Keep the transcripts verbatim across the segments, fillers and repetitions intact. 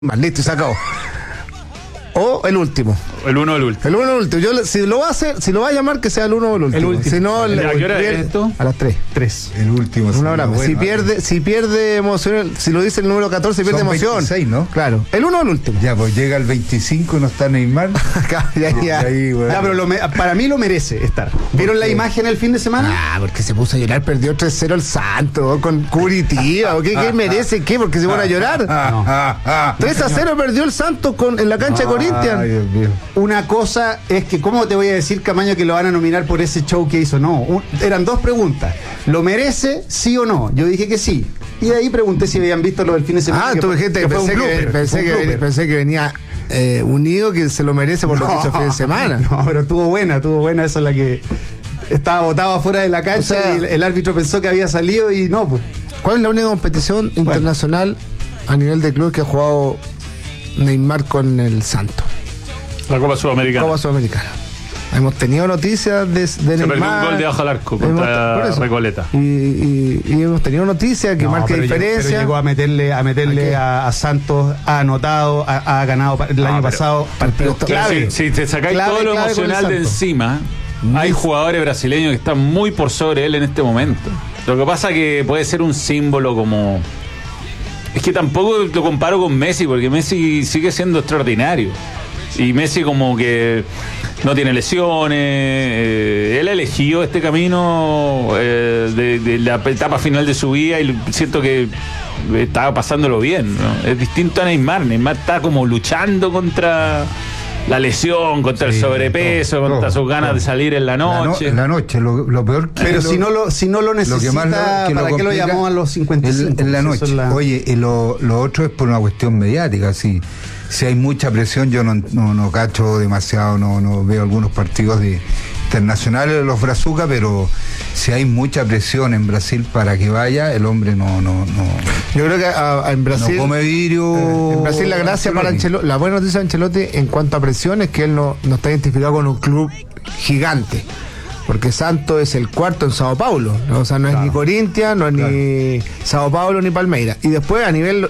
Más, listo, y se acabó. O el último. El uno o el último. El uno o el último. Yo, si lo va a hacer, si lo va a llamar, que sea el uno o el último. El último. Si no, ¿A qué hora es pierde, esto? a las tres. Tres. El último. Una hora más. Bueno, si pierde, si pierde emoción, si lo dice el número catorce, pierde son emoción. veintiséis, ¿no? Claro. El uno o el último. Ya, pues llega el veinticinco y no está Neymar. ya, ya. Ahí, bueno. Ya, pero lo me- para mí lo merece estar. ¿Vieron la imagen el fin de semana? Ah, porque se puso a llorar, perdió tres cero el Santo, con Curitiba. ¿O qué, qué merece? ¿Qué? Porque se van a llorar. Ah, ah, ah. tres a cero perdió el Santos con, en la cancha de Ay, Corinthians. Dios mío. Una cosa es que, ¿cómo te voy a decir, Camaño, que lo van a nominar por ese show que hizo? No, un- eran dos preguntas. ¿Lo merece, sí o no? Yo dije que sí. Y de ahí pregunté si habían visto lo del fin de semana. Ah, que tú fue- dijiste que, que fue un pensé, que, blooper, pensé, fue un que, blooper. pensé que venía eh, unido, que se lo merece por lo que hizo el fin de semana. No, pero estuvo buena, estuvo buena. Esa es la que estaba botado afuera de la cancha, O sea, y el, el árbitro pensó que había salido y no, pues. ¿Cuál es la única competición internacional a nivel de club que ha jugado Neymar con el Santos? La Copa Sudamericana. Copa Sudamericana. Hemos tenido noticias de, de Se perdió Neymar. un gol de bajo al arco Hemos- contra por eso. Recoleta. Y, y- y hemos tenido noticias que No, marca pero llegó- diferencia. pero llegó a meterle, a ¿A meterle qué? a, a Santos, ha anotado, ha, ha ganado pa- el No, año pero- pasado partidos pero- Claro, clave. si, si te sacáis Clave, todo lo clave con el emocional de Santos. encima, hay jugadores brasileños que están muy por sobre él en este momento. Lo que pasa que puede ser un símbolo como... Es que tampoco lo comparo con Messi, porque Messi sigue siendo extraordinario. Y Messi como que no tiene lesiones. eh, él ha elegido este camino eh, de, de la etapa final de su vida y siento que estaba pasándolo bien, ¿no? Es distinto a Neymar. Neymar está como luchando contra la lesión, contra el Sí, sobrepeso, todo, contra todo, sus ganas todo. de salir en la La, no- noche. la noche, lo, lo peor que Pero lo- si no lo, si no lo necesita, lo que más lo- que lo ¿para qué lo complica llamó a los cincuenta y cinco? En, en la Eso noche. es la- Oye, y lo, lo otro es por una cuestión mediática. Si, si hay mucha presión, yo no, no, no cacho demasiado, no, no veo algunos partidos de internacionales de los Brazucas, pero si hay mucha presión en Brasil para que vaya, el hombre no, no, no, Yo creo que a- a- en Brasil. no come vidrio. Eh, En Brasil la gracia para Ancelotti, la buena noticia de Ancelotti en cuanto a presión es que él no, no está identificado con un club gigante. Porque Santos es el cuarto en Sao Paulo, ¿no? O sea, no es Claro. ni Corinthians, no es Claro. ni Sao Paulo ni Palmeiras. Y después a nivel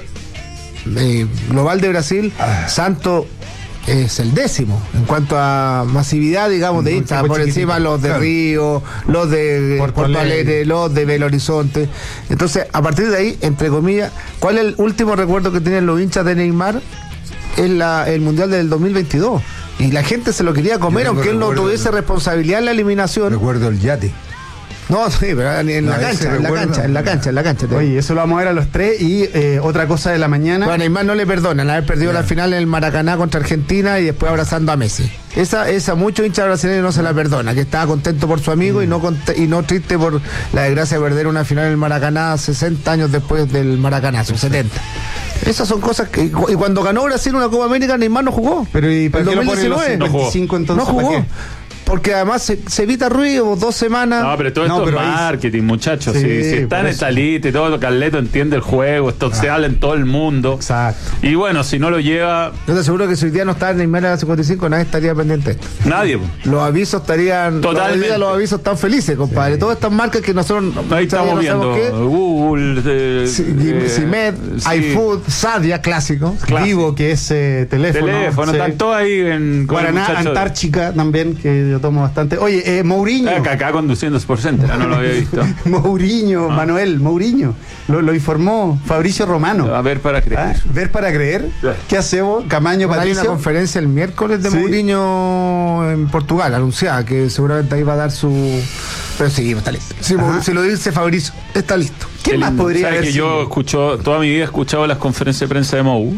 eh, global de Brasil, Ah. Santos es el décimo en cuanto a masividad, digamos, de Mm, hinchas, fue por chiquitito. encima los de Claro. Río, los de Porto Porto Alegre. Alegre, los de Belo Horizonte. Entonces, a partir de ahí, entre comillas, ¿cuál es el último recuerdo que tienen los hinchas de Neymar? Es la, el Mundial del dos mil veintidós. Y la gente se lo quería comer, Yo tengo aunque él no recuerdo, tuviese ¿no? responsabilidad en la eliminación. Recuerdo el yate. No, sí, pero en, en No, la ese cancha, en la recuerdo. cancha, en la cancha, en la cancha. Oye, eso lo vamos a ver a los tres. Y eh, otra cosa de la mañana. Bueno, Neymar no le perdonan haber perdido la final en el Maracaná contra Argentina y después abrazando a Messi. Esa, esa muchos hinchas brasileños no se la perdona, que estaba contento por su amigo y no conte- y no triste por la desgracia de perder una final en el Maracaná sesenta años después del Maracanazo, setenta. Esas son cosas que... Y cuando ganó Brasil una Copa América, Neymar no jugó. Pero ¿y para El qué lo ponen los dos mil diecinueve. No jugó. cincuenta y cinco entonces? No ¿para jugó. qué? Porque además se, se evita ruido, dos semanas. No, pero todo No, esto pero es ahí- marketing, muchachos. Sí, si, si está por en eso. esta lista y todo, Carleto entiende el juego, esto se habla en todo el mundo. Exacto. Y bueno, si no lo lleva Yo te aseguro que si hoy día no está Neymar a las cincuenta y cinco, nadie estaría pendiente de esto. nadie. po. Los avisos estarían... Totalmente. Los, días los avisos están felices, compadre. Todas estas marcas que nosotros... Ahí estamos no viendo sabemos qué. Google, eh, Sí, eh, Cimed, sí. iFood, Sadia, clásico. Clásico. Vivo, que es eh, teléfono. Teléfono, sí. están todos ahí en con el Guaraná, muchacho. Antártica también, que yo tomo bastante. Oye, eh, Mourinho. Acá, acá conduciendo Sport Center, ah, no lo había visto. Mourinho, Ah. Manuel, Mourinho. Lo, lo informó Fabricio Romano. A ver para creer. Ah, ¿Ver para creer? ¿Qué hacemos? Camaño, Hay una Patricio. conferencia el miércoles de Sí. Mourinho en Portugal, anunciada, que seguramente ahí va a dar su... Pero sí, está listo. Si, Ajá. si lo dice Fabricio, está listo. ¿Qué más lindo. podría ¿Sabes haber que sido? yo escucho, toda mi vida he escuchado las conferencias de prensa de Mou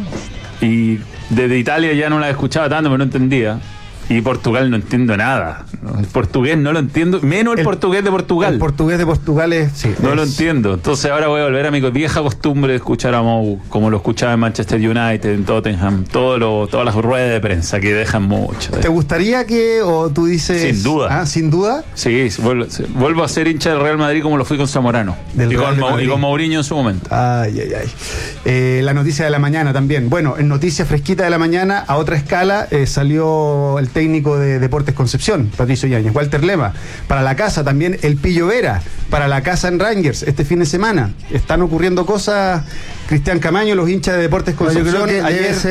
y desde Italia ya no las escuchaba tanto, pero no entendía. Y Portugal no entiendo nada. ¿no? El portugués no lo entiendo, menos el, El- portugués de Portugal. El portugués de Portugal es... sí, no es- lo entiendo. Entonces ahora voy a volver a mi vieja costumbre de escuchar a Mou, como lo escuchaba en Manchester United, en Tottenham, todo lo, todas las ruedas de prensa que dejan mucho. ¿Te gustaría que, o tú dices... Sin duda. Ah, sin duda. Sí, vuelvo, vuelvo a ser hincha del Real Madrid como lo fui con Zamorano. Del Y Real con, de Mau- Madrid. y con Mourinho en su momento. Ay, ay, ay. Eh, la noticia de la mañana también. Bueno, en noticia fresquita de la mañana, a otra escala, eh, salió el técnico de Deportes Concepción, Patricio Yáñez. Walter Lema. Para la casa también el Pillo Vera. Para la casa en Rangers este fin de semana. Están ocurriendo cosas, Cristian Camaño, los hinchas de Deportes Concepción. Yo creo que ayer debe ser